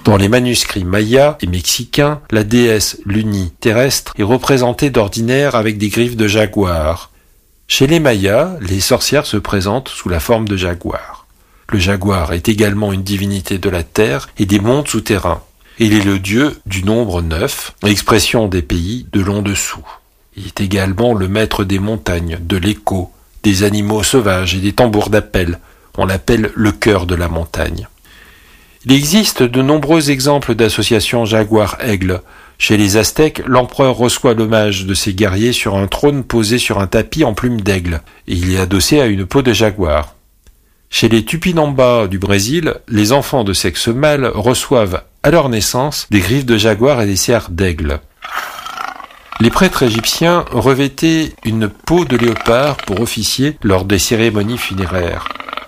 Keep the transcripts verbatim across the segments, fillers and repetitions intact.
Dans les manuscrits mayas et mexicains, la déesse Luni terrestre est représentée d'ordinaire avec des griffes de jaguar. Chez les Mayas, les sorcières se présentent sous la forme de jaguar. Le jaguar est également une divinité de la terre et des mondes souterrains. Il est le dieu du nombre neuf, expression des pays de l'en-dessous. Il est également le maître des montagnes, de l'écho, des animaux sauvages et des tambours d'appel. On l'appelle le cœur de la montagne. Il existe de nombreux exemples d'associations jaguar-aigle. Chez les Aztèques, l'empereur reçoit l'hommage de ses guerriers sur un trône posé sur un tapis en plumes d'aigle, et il est adossé à une peau de jaguar. Chez les Tupinambas du Brésil, les enfants de sexe mâle reçoivent à leur naissance des griffes de jaguar et des serres d'aigle. Les prêtres égyptiens revêtaient une peau de léopard pour officier lors des cérémonies funéraires.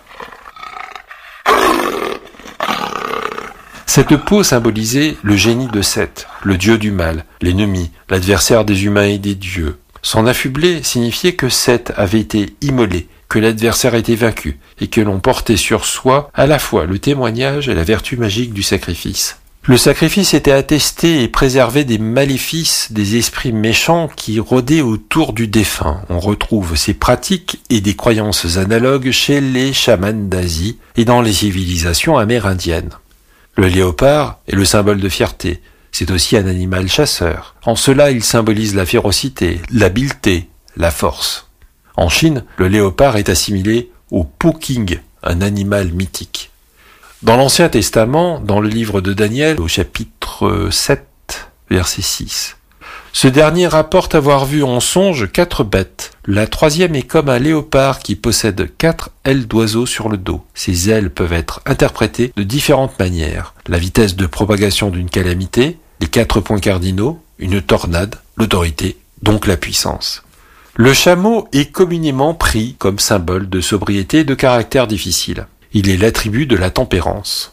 Cette peau symbolisait le génie de Seth, le dieu du mal, l'ennemi, l'adversaire des humains et des dieux. Son affublé signifiait que Seth avait été immolé, que l'adversaire était vaincu, et que l'on portait sur soi à la fois le témoignage et la vertu magique du sacrifice. Le sacrifice était attesté et préservé des maléfices des esprits méchants qui rôdaient autour du défunt. On retrouve ces pratiques et des croyances analogues chez les chamans d'Asie et dans les civilisations amérindiennes. Le léopard est le symbole de fierté. C'est aussi un animal chasseur. En cela, il symbolise la férocité, l'habileté, la force. En Chine, le léopard est assimilé au Puking, un animal mythique. Dans l'Ancien Testament, dans le livre de Daniel, au chapitre sept, verset six, ce dernier rapporte avoir vu en songe quatre bêtes. La troisième est comme un léopard qui possède quatre ailes d'oiseau sur le dos. Ces ailes peuvent être interprétées de différentes manières. La vitesse de propagation d'une calamité, les quatre points cardinaux, une tornade, l'autorité, donc la puissance. Le chameau est communément pris comme symbole de sobriété et de caractère difficile. Il est l'attribut de la tempérance.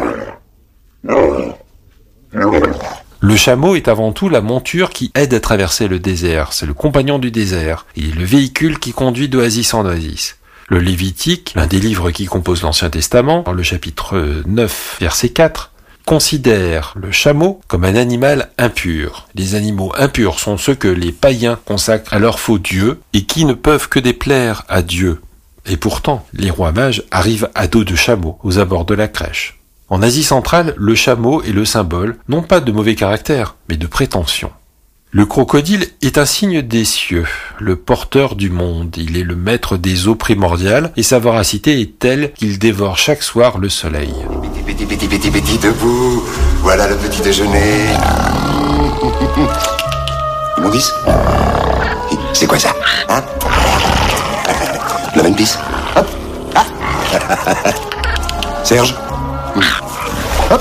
Le chameau est avant tout la monture qui aide à traverser le désert. C'est le compagnon du désert. Il est le véhicule qui conduit d'oasis en oasis. Le Lévitique, l'un des livres qui composent l'Ancien Testament, dans le chapitre neuf, verset quatre, considère le chameau comme un animal impur. Les animaux impurs sont ceux que les païens consacrent à leur faux dieu et qui ne peuvent que déplaire à Dieu. Et pourtant, les rois mages arrivent à dos de chameau aux abords de la crèche. En Asie centrale, le chameau est le symbole, non pas de mauvais caractère, mais de prétention. Le crocodile est un signe des cieux, le porteur du monde. Il est le maître des eaux primordiales et sa voracité est telle qu'il dévore chaque soir le soleil. Petit, petit, petit, petit, petit, debout. Voilà le petit déjeuner. Mon dix. C'est quoi ça, hein? Love and peace. Hop. Ah. Serge. Hop.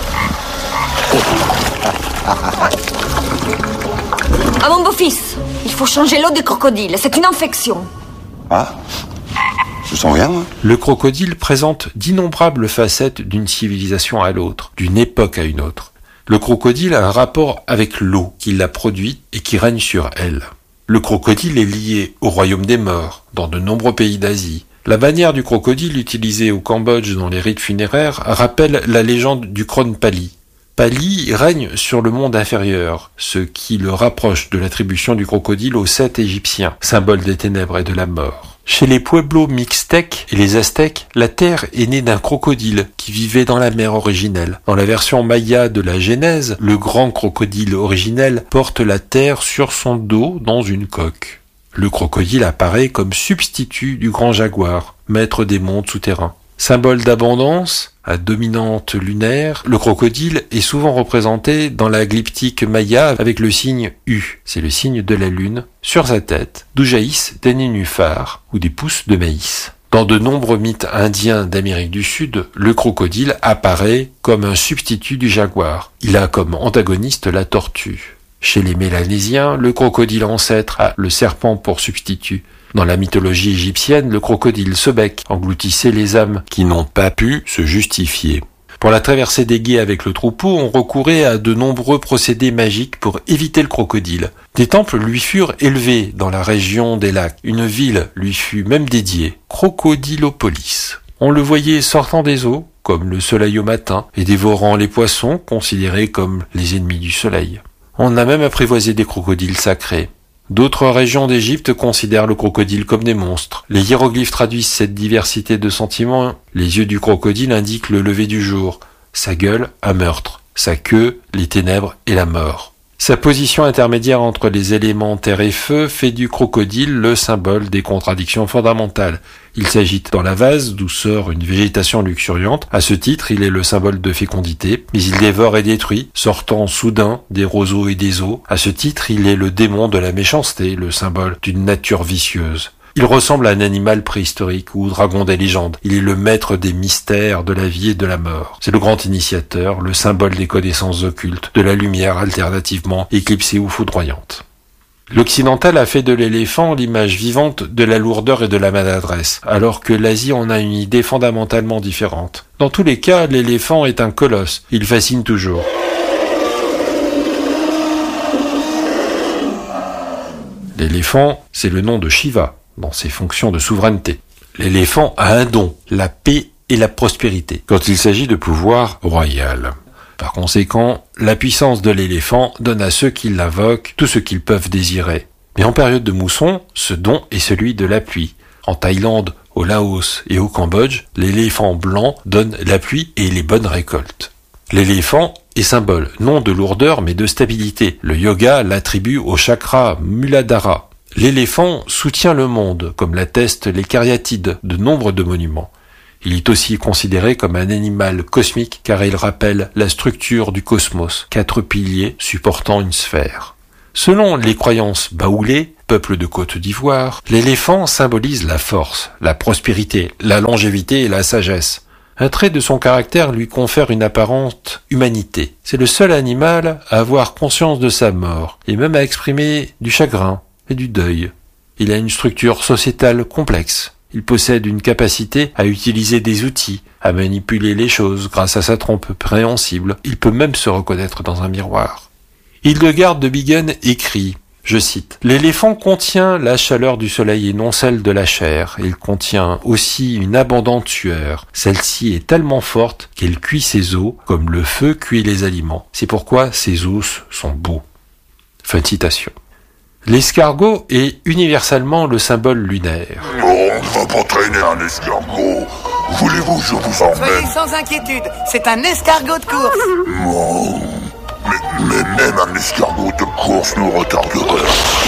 Ah mon beau-fils, il faut changer l'eau des crocodiles, c'est une infection. Ah, je sens rien, moi. Le crocodile présente d'innombrables facettes d'une civilisation à l'autre, d'une époque à une autre. Le crocodile a un rapport avec l'eau qui l'a produite et qui règne sur elle. Le crocodile est lié au royaume des morts, dans de nombreux pays d'Asie. La bannière du crocodile utilisée au Cambodge dans les rites funéraires rappelle la légende du Krone Pali. Pali règne sur le monde inférieur, ce qui le rapproche de l'attribution du crocodile au Seth égyptien, symbole des ténèbres et de la mort. Chez les Pueblos mixtèques et les Aztèques, la terre est née d'un crocodile qui vivait dans la mer originelle. Dans la version maya de la Genèse, le grand crocodile originel porte la terre sur son dos dans une coque. Le crocodile apparaît comme substitut du grand jaguar, maître des mondes souterrains. Symbole d'abondance, à dominante lunaire, le crocodile est souvent représenté dans la glyptique maya avec le signe U, c'est le signe de la lune, sur sa tête, d'où jaillissent des nénuphars ou des pousses de maïs. Dans de nombreux mythes indiens d'Amérique du Sud, le crocodile apparaît comme un substitut du jaguar. Il a comme antagoniste la tortue. Chez les Mélanésiens, le crocodile ancêtre a le serpent pour substitut. Dans la mythologie égyptienne, le crocodile Sebek engloutissait les âmes qui n'ont pas pu se justifier. Pour la traversée des gués avec le troupeau, on recourait à de nombreux procédés magiques pour éviter le crocodile. Des temples lui furent élevés dans la région des lacs. Une ville lui fut même dédiée, Crocodilopolis. On le voyait sortant des eaux, comme le soleil au matin, et dévorant les poissons, considérés comme les ennemis du soleil. On a même apprivoisé des crocodiles sacrés. D'autres régions d'Égypte considèrent le crocodile comme des monstres. Les hiéroglyphes traduisent cette diversité de sentiments. Les yeux du crocodile indiquent le lever du jour, sa gueule, un meurtre, sa queue, les ténèbres et la mort. Sa position intermédiaire entre les éléments terre et feu fait du crocodile le symbole des contradictions fondamentales. Il s'agite dans la vase d'où sort une végétation luxuriante. À ce titre, il est le symbole de fécondité, mais il dévore et détruit, sortant soudain des roseaux et des eaux. À ce titre, il est le démon de la méchanceté, le symbole d'une nature vicieuse. Il ressemble à un animal préhistorique ou dragon des légendes. Il est le maître des mystères de la vie et de la mort. C'est le grand initiateur, le symbole des connaissances occultes, de la lumière alternativement éclipsée ou foudroyante. L'occidental a fait de l'éléphant l'image vivante de la lourdeur et de la maladresse, alors que l'Asie en a une idée fondamentalement différente. Dans tous les cas, l'éléphant est un colosse. Il fascine toujours. L'éléphant, c'est le nom de Shiva, dans ses fonctions de souveraineté. L'éléphant a un don, la paix et la prospérité, quand il s'agit de pouvoir royal. Par conséquent, la puissance de l'éléphant donne à ceux qui l'invoquent tout ce qu'ils peuvent désirer. Mais en période de mousson, ce don est celui de la pluie. En Thaïlande, au Laos et au Cambodge, l'éléphant blanc donne la pluie et les bonnes récoltes. L'éléphant est symbole, non de lourdeur mais de stabilité. Le yoga l'attribue au chakra Muladhara. L'éléphant soutient le monde, comme l'attestent les cariatides de nombre de monuments. Il est aussi considéré comme un animal cosmique car il rappelle la structure du cosmos, quatre piliers supportant une sphère. Selon les croyances baoulées, peuple de Côte d'Ivoire, l'éléphant symbolise la force, la prospérité, la longévité et la sagesse. Un trait de son caractère lui confère une apparente humanité. C'est le seul animal à avoir conscience de sa mort et même à exprimer du chagrin et du deuil. Il a une structure sociétale complexe. Il possède une capacité à utiliser des outils, à manipuler les choses grâce à sa trompe préhensible. Il peut même se reconnaître dans un miroir. Hildegarde de Bingen écrit, je cite, « L'éléphant contient la chaleur du soleil et non celle de la chair. Il contient aussi une abondante sueur. Celle-ci est tellement forte qu'elle cuit ses os comme le feu cuit les aliments. C'est pourquoi ses os sont beaux. » Fin de citation. L'escargot est universellement le symbole lunaire. Oh, on ne va pas traîner un escargot. Voulez-vous que je vous emmène? Soyez sans inquiétude, c'est un escargot de course. Oh, mais, mais même un escargot de course nous retarderait.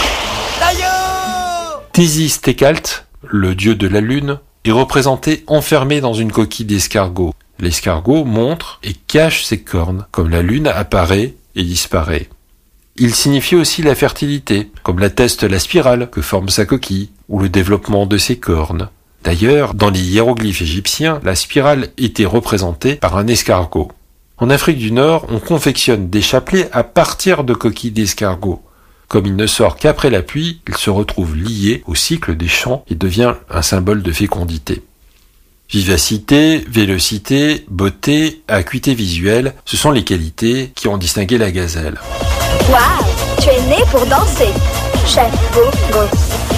Taillot! Tésis Técalt, le dieu de la lune, est représenté enfermé dans une coquille d'escargot. L'escargot montre et cache ses cornes, comme la lune apparaît et disparaît. Il signifie aussi la fertilité, comme l'atteste la spirale que forme sa coquille, ou le développement de ses cornes. D'ailleurs, dans les hiéroglyphes égyptiens, la spirale était représentée par un escargot. En Afrique du Nord, on confectionne des chapelets à partir de coquilles d'escargot. Comme il ne sort qu'après la pluie, il se retrouve lié au cycle des champs et devient un symbole de fécondité. Vivacité, vélocité, beauté, acuité visuelle, ce sont les qualités qui ont distingué la gazelle. Waouh, tu es né pour danser, Chef Bogo.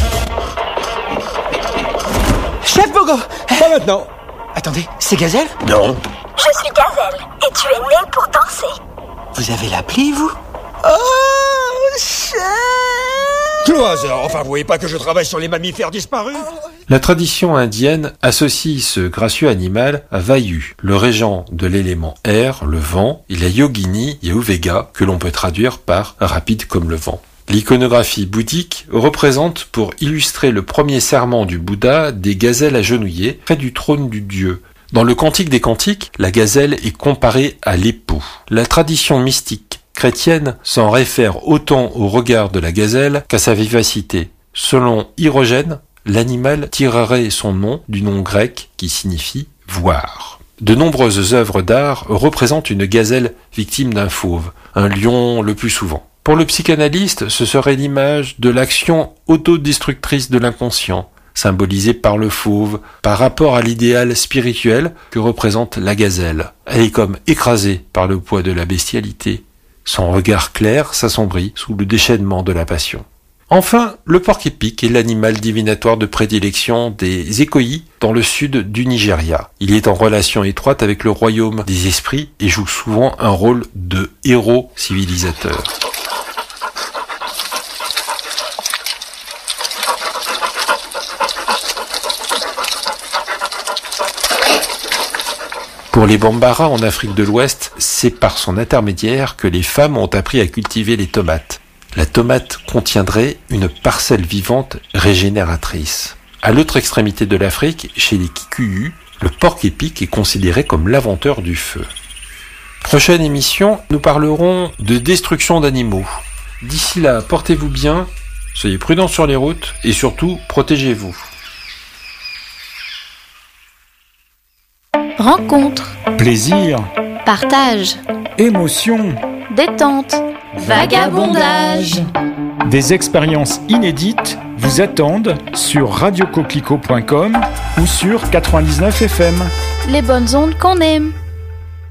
Chef Bogo! Pas maintenant. Attendez, c'est Gazelle? Non. Je suis Gazelle et tu es né pour danser. Vous avez l'appli, vous? Oh, chef! Cloiseur, enfin vous voyez pas que je travaille sur les mammifères disparus? La tradition indienne associe ce gracieux animal à Vayu, le régent de l'élément air, le vent, et la yogini Yahuvega, que l'on peut traduire par rapide comme le vent. L'iconographie bouddhique représente, pour illustrer le premier serment du Bouddha, des gazelles agenouillées près du trône du dieu. Dans le Cantique des Cantiques, la gazelle est comparée à l'époux. La tradition mystique chrétienne s'en réfère autant au regard de la gazelle qu'à sa vivacité. Selon Hirogène, l'animal tirerait son nom du nom grec qui signifie « voir ». De nombreuses œuvres d'art représentent une gazelle victime d'un fauve, un lion le plus souvent. Pour le psychanalyste, ce serait l'image de l'action autodestructrice de l'inconscient, symbolisée par le fauve, par rapport à l'idéal spirituel que représente la gazelle. Elle est comme écrasée par le poids de la bestialité. Son regard clair s'assombrit sous le déchaînement de la passion. Enfin, le porc-épic est l'animal divinatoire de prédilection des Écoyi dans le sud du Nigeria. Il est en relation étroite avec le royaume des esprits et joue souvent un rôle de héros civilisateur. Pour les Bambara en Afrique de l'Ouest, c'est par son intermédiaire que les femmes ont appris à cultiver les tomates. La tomate contiendrait une parcelle vivante régénératrice. À l'autre extrémité de l'Afrique, chez les Kikuyu, le porc-épic est considéré comme l'inventeur du feu. Prochaine émission, nous parlerons de destruction d'animaux. D'ici là, portez-vous bien, soyez prudents sur les routes et surtout, protégez-vous. Rencontre, plaisir, partage, émotion, détente, vagabondage. Des expériences inédites vous attendent sur radio coquelicot point com ou sur quatre-vingt-dix-neuf F M. Les bonnes ondes qu'on aime.